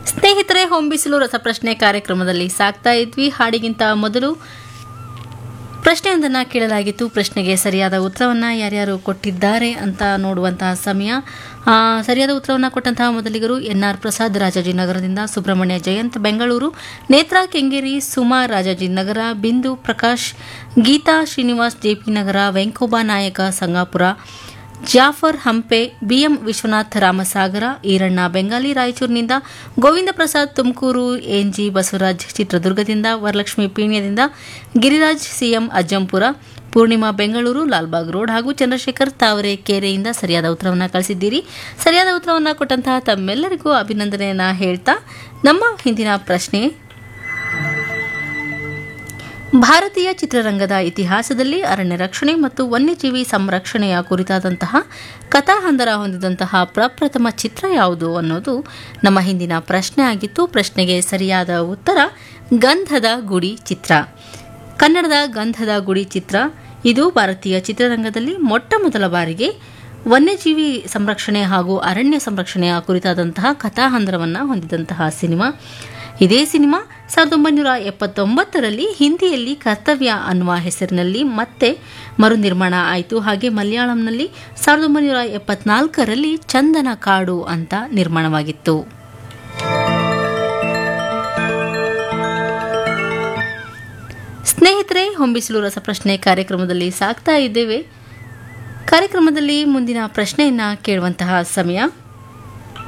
ಸ್ನೇಹಿತರೆ, ಹೊಂಬಿಸಿಲು ರಸಪ್ರಶ್ನೆ ಕಾರ್ಯಕ್ರಮದಲ್ಲಿ ಸಾಕ್ತಾ ಇದ್ವಿ. ಹಾಡಿಗಿಂತ ಮೊದಲು ಪ್ರಶ್ನೆಯೊಂದನ್ನು ಕೇಳಲಾಗಿತ್ತು. ಪ್ರಶ್ನೆಗೆ ಸರಿಯಾದ ಉತ್ತರವನ್ನು ಯಾರ್ಯಾರು ಕೊಟ್ಟಿದ್ದಾರೆ ಅಂತ ನೋಡುವಂತಹ ಸಮಯ. ಸರಿಯಾದ ಉತ್ತರವನ್ನು ಕೊಟ್ಟಂತಹ ಮೊದಲಿಗರು NR ಪ್ರಸಾದ್ ರಾಜಾಜಿನಗರದಿಂದ, ಸುಬ್ರಹ್ಮಣ್ಯ ಜಯಂತ್ ಬೆಂಗಳೂರು, ನೇತ್ರಾ ಕೆಂಗೇರಿ, ಸುಮಾ ರಾಜಾಜಿನಗರ, ಬಿಂದು ಪ್ರಕಾಶ್, ಗೀತಾ ಶ್ರೀನಿವಾಸ್ JP ನಗರ, ವೆಂಕೋಬಾ ನಾಯಕ ಸಂಗಾಪುರ, ಜಾಫರ್ ಹಂಪೆ, BM ವಿಶ್ವನಾಥ್ ರಾಮಸಾಗರ, ಈರಣ್ಣ ಬೆಂಗಾಲಿ ರಾಯಚೂರಿನಿಂದ, ಗೋವಿಂದ ಪ್ರಸಾದ್ ತುಮಕೂರು, NG ಬಸವರಾಜ್ ಚಿತ್ರದುರ್ಗದಿಂದ, ವರಲಕ್ಷ್ಮಿ ಪೀಣ್ಯದಿಂದ, ಗಿರಿರಾಜ್ CM ಅಜ್ಜಂಪುರ, ಪೂರ್ಣಿಮಾ ಬೆಂಗಳೂರು ಲಾಲ್ಬಾಗ್ ರೋಡ್ ಹಾಗೂ ಚಂದ್ರಶೇಖರ್ ತಾವರೆಕೆರೆಯಿಂದ ಸರಿಯಾದ ಉತ್ತರವನ್ನು ಕಳಿಸಿದ್ದೀರಿ. ಸರಿಯಾದ ಉತ್ತರವನ್ನು ಕೊಟ್ಟಂತಹ ತಮ್ಮೆಲ್ಲರಿಗೂ ಅಭಿನಂದನೆಯನ್ನ ಹೇಳ್ತಾ ನಮ್ಮ ಹಿಂದಿನ ಪ್ರಶ್ನೆ, ಭಾರತೀಯ ಚಿತ್ರರಂಗದ ಇತಿಹಾಸದಲ್ಲಿ ಅರಣ್ಯ ರಕ್ಷಣೆ ಮತ್ತು ವನ್ಯಜೀವಿ ಸಂರಕ್ಷಣೆಯ ಕುರಿತಾದಂತಹ ಕಥಾಹಂದರ ಹೊಂದಿದಂತಹ ಪ್ರಪ್ರಥಮ ಚಿತ್ರ ಯಾವುದು ಅನ್ನೋದು ನಮ್ಮ ಹಿಂದಿನ ಪ್ರಶ್ನೆ ಆಗಿತ್ತು. ಪ್ರಶ್ನೆಗೆ ಸರಿಯಾದ ಉತ್ತರ ಗಂಧದ ಗುಡಿ ಚಿತ್ರ. ಕನ್ನಡದ ಗಂಧದ ಗುಡಿ ಚಿತ್ರ ಇದು ಭಾರತೀಯ ಚಿತ್ರರಂಗದಲ್ಲಿ ಮೊಟ್ಟ ಮೊದಲ ಬಾರಿಗೆ ವನ್ಯಜೀವಿ ಸಂರಕ್ಷಣೆ ಹಾಗೂ ಅರಣ್ಯ ಸಂರಕ್ಷಣೆಯ ಕುರಿತಾದಂತಹ ಕಥಾಹಂದರವನ್ನು ಹೊಂದಿದಂತಹ ಸಿನಿಮಾ. ಇದೇ ಸಿನಿಮಾ 1979ರಲ್ಲಿ ಹಿಂದಿಯಲ್ಲಿ ಕರ್ತವ್ಯ ಅನ್ನುವ ಹೆಸರಿನಲ್ಲಿ ಮತ್ತೆ ಮರುನಿರ್ಮಾಣ ಆಯಿತು. ಹಾಗೆ ಮಲಯಾಳಂನಲ್ಲಿ 1974ರಲ್ಲಿ ಚಂದನ ಕಾಡು ಅಂತ ನಿರ್ಮಾಣವಾಗಿತ್ತು. ಸ್ನೇಹಿತರೆ, ಹೊಂಬಿಸಿಲು ರಸಪ್ರಶ್ನೆ ಕಾರ್ಯಕ್ರಮದಲ್ಲಿ ಸಾಕ್ತಾ ಇದ್ದೇವೆ. ಕಾರ್ಯಕ್ರಮದಲ್ಲಿ ಮುಂದಿನ ಪ್ರಶ್ನೆಯನ್ನ ಕೇಳುವಂತಹ ಸಮಯ.